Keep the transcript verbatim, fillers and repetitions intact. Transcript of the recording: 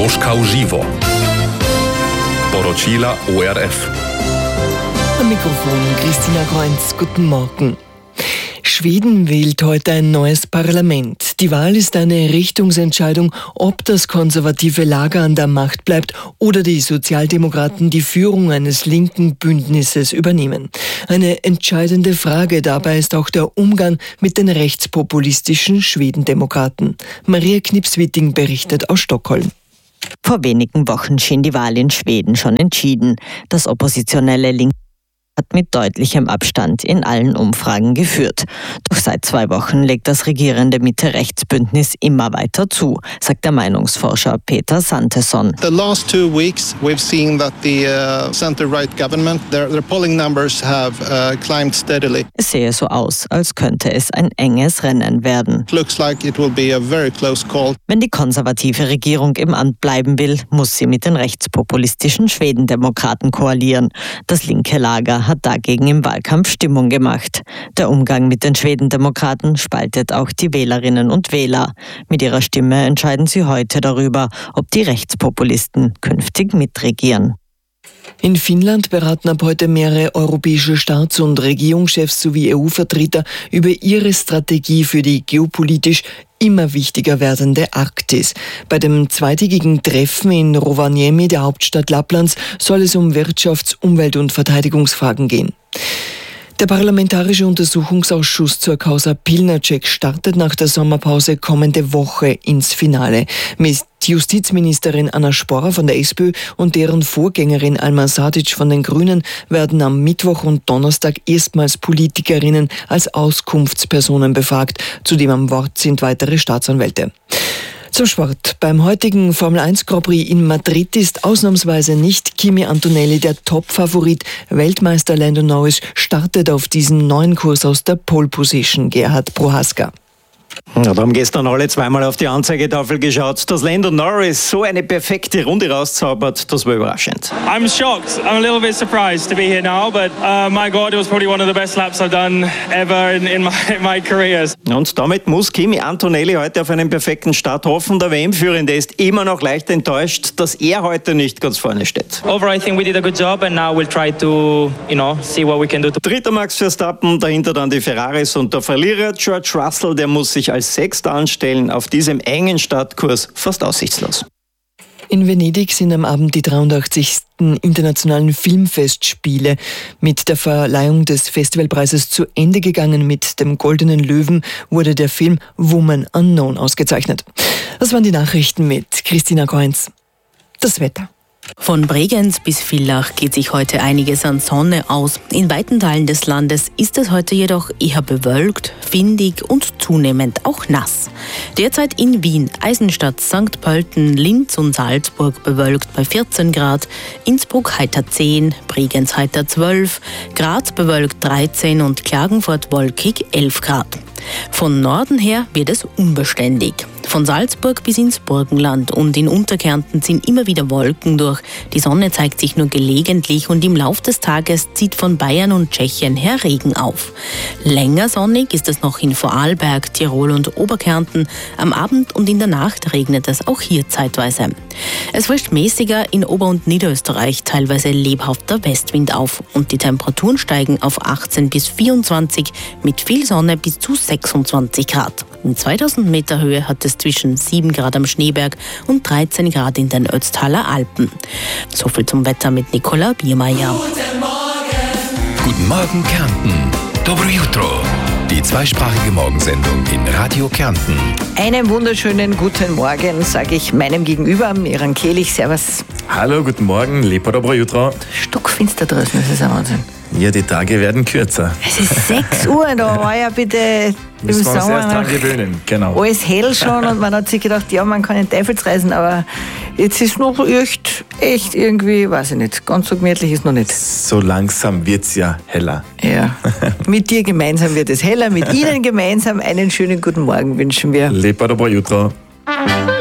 Moskau Živo. Poročila O R F. Am Mikrofon Christina Kreuz. Guten Morgen. Schweden wählt heute ein neues Parlament. Die Wahl ist eine Richtungsentscheidung, ob das konservative Lager an der Macht bleibt oder die Sozialdemokraten die Führung eines linken Bündnisses übernehmen. Eine entscheidende Frage dabei ist auch der Umgang mit den rechtspopulistischen Schwedendemokraten. Maria Knipswitting berichtet aus Stockholm. Vor wenigen Wochen schien die Wahl in Schweden schon entschieden. Das oppositionelle Linke hat mit deutlichem Abstand in allen Umfragen geführt. Doch seit zwei Wochen legt das regierende Mitte-Rechts-Bündnis immer weiter zu, sagt der Meinungsforscher Peter Santesson. The last two weeks we've seen that the uh, center-right government, their, their polling numbers have uh, climbed steadily. Es sehe so aus, als könnte es ein enges Rennen werden. It looks like it will be a very close call. Wenn die konservative Regierung im Amt bleiben will, muss sie mit den rechtspopulistischen Schwedendemokraten koalieren. Das linke Lager hat dagegen im Wahlkampf Stimmung gemacht. Der Umgang mit den Schwedendemokraten spaltet auch die Wählerinnen und Wähler. Mit ihrer Stimme entscheiden sie heute darüber, ob die Rechtspopulisten künftig mitregieren. In Finnland beraten ab heute mehrere europäische Staats- und Regierungschefs sowie E U-Vertreter über ihre Strategie für die geopolitisch immer wichtiger werdende Arktis. Bei dem zweitägigen Treffen in Rovaniemi, der Hauptstadt Lapplands, soll es um Wirtschafts-, Umwelt- und Verteidigungsfragen gehen. Der Parlamentarische Untersuchungsausschuss zur Causa Pilnacek startet nach der Sommerpause kommende Woche ins Finale. Mit Justizministerin Anna Sporr von der SPÖ und deren Vorgängerin Alma Sadic von den Grünen werden am Mittwoch und Donnerstag erstmals Politikerinnen als Auskunftspersonen befragt. Zudem am Wort sind weitere Staatsanwälte. Zum Sport. Beim heutigen Formel eins Grand Prix in Madrid ist ausnahmsweise nicht Kimi Antonelli der Top-Favorit. Weltmeister Lando Norris startet auf diesem neuen Kurs aus der Pole Position. Gerhard Prohaska. Ja, da haben gestern alle zweimal auf die Anzeigetafel geschaut. Dass Lando Norris so eine perfekte Runde rauszaubert, das war überraschend. I'm shocked. I'm a little bit surprised to be here now, but uh, my God, it was probably one of the best laps I've done ever in, in, my, in my career. Und damit muss Kimi Antonelli heute auf einen perfekten Start hoffen. Der W M-Führende ist immer noch leicht enttäuscht, dass er heute nicht ganz vorne steht. Overall, I think we did a good job and now we'll try to, you know, see what we can do. Dritter Max Verstappen, dahinter dann die Ferraris und der Verlierer George Russell, der muss sich als Sechster anstellen, auf diesem engen Startkurs fast aussichtslos. In Venedig sind am Abend die dreiundachtzigsten internationalen Filmfestspiele mit der Verleihung des Festivalpreises zu Ende gegangen. Mit dem Goldenen Löwen wurde der Film Woman Unknown ausgezeichnet. Das waren die Nachrichten mit Christina Kreuz. Das Wetter. Von Bregenz bis Villach geht sich heute einiges an Sonne aus. In weiten Teilen des Landes ist es heute jedoch eher bewölkt, windig und zunehmend auch nass. Derzeit in Wien, Eisenstadt, Sankt Pölten, Linz und Salzburg bewölkt bei vierzehn Grad, Innsbruck heiter zehn, Bregenz heiter zwölf, Graz bewölkt dreizehn und Klagenfurt wolkig elf Grad. Von Norden her wird es unbeständig. Von Salzburg bis ins Burgenland und in Unterkärnten ziehen immer wieder Wolken durch. Die Sonne zeigt sich nur gelegentlich und im Lauf des Tages zieht von Bayern und Tschechien her Regen auf. Länger sonnig ist es noch in Vorarlberg, Tirol und Oberkärnten. Am Abend und in der Nacht regnet es auch hier zeitweise. Es frischt mäßiger in Ober- und Niederösterreich, teilweise lebhafter Westwind auf und die Temperaturen steigen auf achtzehn bis vierundzwanzig, mit viel Sonne bis zu sechsundzwanzig Grad. In zweitausend Meter Höhe hat es zwischen sieben Grad am Schneeberg und dreizehn Grad in den Ötztaler Alpen. So viel zum Wetter mit Nicola Biermeier. Guten Morgen. Guten Morgen Kärnten. Dobro jutro. Die zweisprachige Morgensendung in Radio Kärnten. Einen wunderschönen guten Morgen, sage ich meinem Gegenüber, Miran Kehlich. Servus. Hallo, guten Morgen. Lepo dobro jutro. Stockfinster draußen, das ist ein Wahnsinn. Ja, die Tage werden kürzer. Es ist sechs Uhr, da war ja bitte im Müssen wir uns Sommer erst dran gewöhnen, genau. alles hell schon und man hat sich gedacht, ja, man kann in Teufelsreisen, aber jetzt ist noch echt, echt irgendwie, weiß ich nicht, ganz so gemütlich ist noch nicht. So langsam wird's ja heller. Ja, mit dir gemeinsam wird es heller, mit Ihnen gemeinsam einen schönen guten Morgen wünschen wir. Lepo dobro jutro.